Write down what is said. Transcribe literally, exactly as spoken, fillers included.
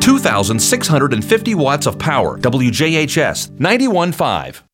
two thousand six hundred fifty watts of power. W J H S ninety-one point five.